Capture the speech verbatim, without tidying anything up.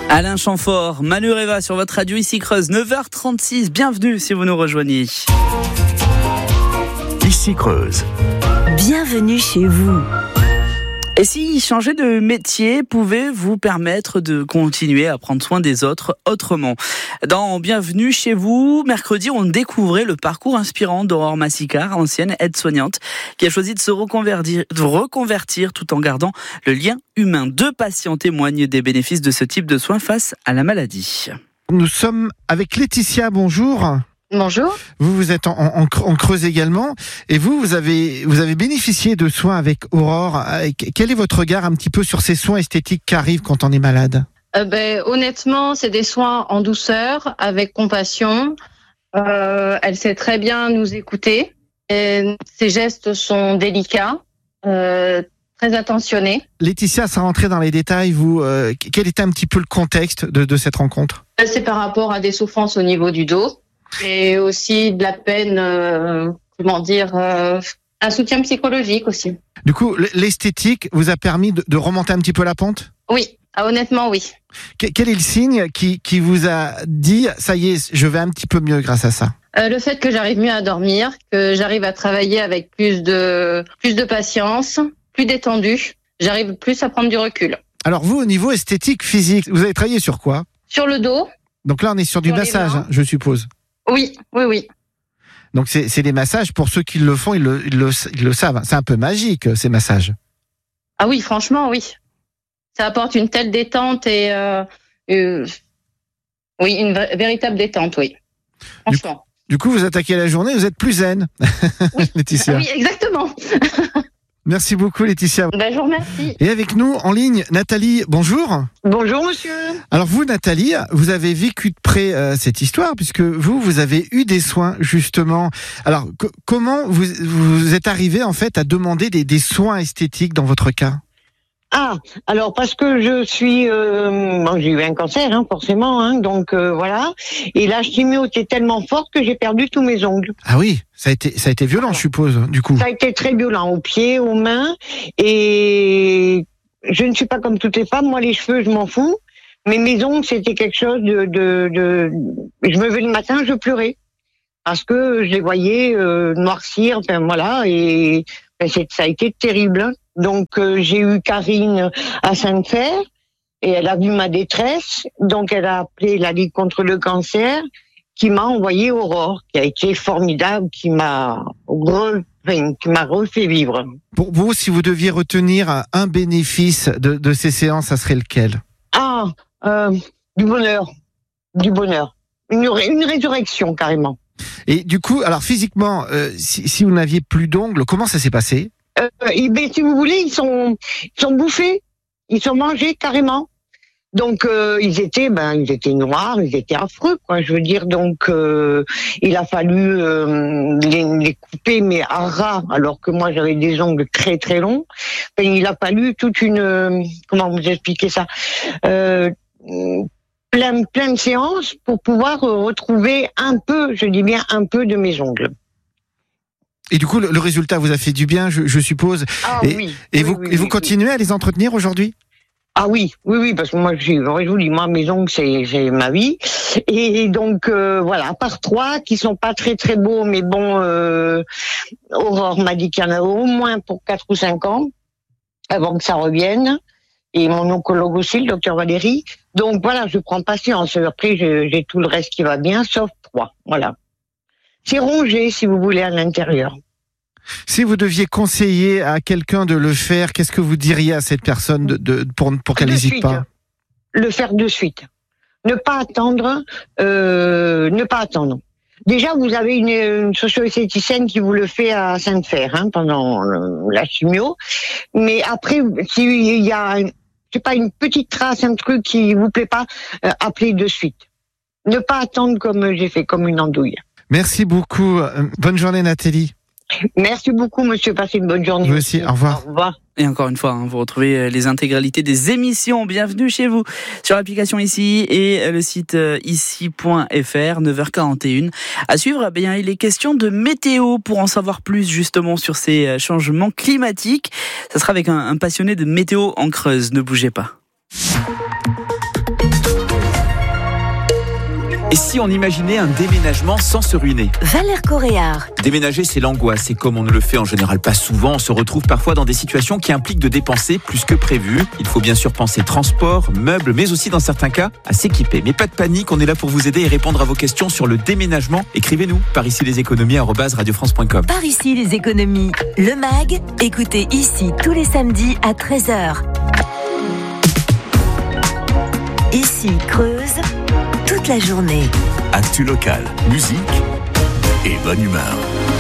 Alain Chamfort, Manu Reva sur votre radio ici Creuse, neuf heures trente-six, bienvenue si vous nous rejoignez. Ici Creuse. Bienvenue chez vous. Et si changer de métier pouvait vous permettre de continuer à prendre soin des autres autrement? Dans Bienvenue chez vous, mercredi, on découvrait le parcours inspirant d'Aurore Massicard, ancienne aide-soignante, qui a choisi de se reconvertir, de reconvertir tout en gardant le lien humain. Deux patients témoignent des bénéfices de ce type de soins face à la maladie. Nous sommes avec Laetitia, bonjour. Bonjour. Vous, vous êtes en, en, en Creuse également. Et vous, vous avez, vous avez bénéficié de soins avec Aurore. Quel est votre regard un petit peu sur ces soins esthétiques qui arrivent quand on est malade? euh, ben, Honnêtement, c'est des soins en douceur, avec compassion. Euh, elle sait très bien nous écouter. Et ses gestes sont délicats, euh, très attentionnés. Laetitia, sans rentrer dans les détails, vous, euh, quel était un petit peu le contexte de, de cette rencontre? C'est par rapport à des souffrances au niveau du dos. Et aussi de la peine, euh, comment dire, euh, un soutien psychologique aussi. Du coup, l'esthétique vous a permis de, de remonter un petit peu la pente? Oui, ah, honnêtement, oui. Que, quel est le signe qui, qui vous a dit, ça y est, je vais un petit peu mieux grâce à ça? euh, Le fait que j'arrive mieux à dormir, que j'arrive à travailler avec plus de, plus de patience, plus détendu, j'arrive plus à prendre du recul. Alors vous, au niveau esthétique, physique, vous avez travaillé sur quoi? Sur le dos. Donc là, on est sur du sur massage, hein, je suppose. Oui, oui, oui. Donc c'est, c'est des massages, pour ceux qui le font, ils le, ils le, ils le savent. C'est un peu magique, ces massages. Ah oui, franchement, oui. Ça apporte une telle détente et... Euh, euh, oui, une v- véritable détente, oui. Franchement. Du, du coup, vous attaquez la journée, vous êtes plus zen, oui. Laetitia. Oui, exactement. Merci beaucoup, Laetitia. Ben, je vous remercie. Et avec nous, en ligne, Nathalie, bonjour. Bonjour, monsieur. Alors vous, Nathalie, vous avez vécu de près euh, cette histoire, puisque vous, vous avez eu des soins, justement. Alors, co- comment vous, vous êtes arrivé, en fait, à demander des, des soins esthétiques dans votre cas? Ah, alors parce que je suis, euh, bon, j'ai eu un cancer, hein, forcément, hein, donc euh, voilà. Et la chimio était tellement forte que j'ai perdu tous mes ongles. Ah oui, ça a été, ça a été violent, je suppose, du coup. Ça a été très violent, aux pieds, aux mains, et je ne suis pas comme toutes les femmes. Moi, les cheveux, je m'en fous, mais mes ongles, c'était quelque chose de, de, de... Je me levais le matin, je pleurais parce que je les voyais euh, noircir, enfin voilà, et ben, c'est, ça a été terrible. Donc euh, j'ai eu Karine à Sainte-Fer et elle a vu ma détresse, donc elle a appelé la Ligue contre le cancer, qui m'a envoyé Aurore, qui a été formidable, qui m'a re, enfin, qui m'a refait vivre. Pour vous, si vous deviez retenir un bénéfice de, de ces séances, ça serait lequel? Ah, euh, du bonheur, du bonheur, une, une résurrection carrément. Et du coup, alors physiquement, euh, si, si vous n'aviez plus d'ongles, comment ça s'est passé? Euh, et ben, si vous voulez, ils sont, ils sont bouffés, ils sont mangés carrément. Donc euh, ils étaient, ben, ils étaient noirs, ils étaient affreux, quoi. Je veux dire, donc euh, il a fallu euh, les, les couper, mais à ras, alors que moi j'avais des ongles très très longs. Ben, il a fallu toute une, euh, comment vous expliquer ça, euh, plein plein de séances pour pouvoir retrouver un peu, je dis bien un peu de mes ongles. Et du coup, le, le résultat vous a fait du bien, je, je suppose. Ah et, oui. Et oui, vous, oui, et vous oui, continuez oui. à les entretenir aujourd'hui? Ah oui, oui, oui, parce que moi, je suis, je vous dis, moi, mes ongles, c'est, c'est ma vie. Et donc, euh, voilà, à part trois qui sont pas très, très beaux, mais bon, euh, Aurore m'a dit qu'il y en a au moins pour quatre ou cinq ans, avant que ça revienne. Et mon oncologue aussi, le docteur Valérie. Donc, voilà, je prends patience. Après, je, j'ai tout le reste qui va bien, sauf trois. Voilà. C'est rongé, si vous voulez, à l'intérieur. Si vous deviez conseiller à quelqu'un de le faire, qu'est-ce que vous diriez à cette personne de, de, pour, pour qu'elle n'hésite pas? Le faire de suite. Ne pas attendre, euh, ne pas attendre. Déjà, vous avez une, une socio-esthéticienne qui vous le fait à Sainte-Fer, hein, pendant euh, la chimio. Mais après, s'il y a, je sais pas, une petite trace, un truc qui vous plaît pas, euh, appelez de suite. Ne pas attendre comme j'ai fait, comme une andouille. Merci beaucoup. Bonne journée, Nathalie. Merci beaucoup, monsieur. Passez une bonne journée. Vous aussi. Au revoir. Au revoir. Et encore une fois, hein, vous retrouvez les intégralités des émissions. Bienvenue chez vous sur l'application Ici et le site ici point f r, neuf heures quarante et une. À suivre, eh bien, il est question de météo pour en savoir plus justement sur ces changements climatiques. Ça sera avec un, un passionné de météo en Creuse. Ne bougez pas. Et si on imaginait un déménagement sans se ruiner ? Valère Coréard. Déménager, c'est l'angoisse. Et comme on ne le fait en général pas souvent, on se retrouve parfois dans des situations qui impliquent de dépenser plus que prévu. Il faut bien sûr penser transport, meubles, mais aussi dans certains cas à s'équiper. Mais pas de panique, on est là pour vous aider et répondre à vos questions sur le déménagement. Écrivez-nous par ici les économies arobase radio france point com. Par ici les économies. Le MAG, écoutez ici tous les samedis à treize heures. Ici Creuse, toute la journée. Actu local, musique et bonne humeur.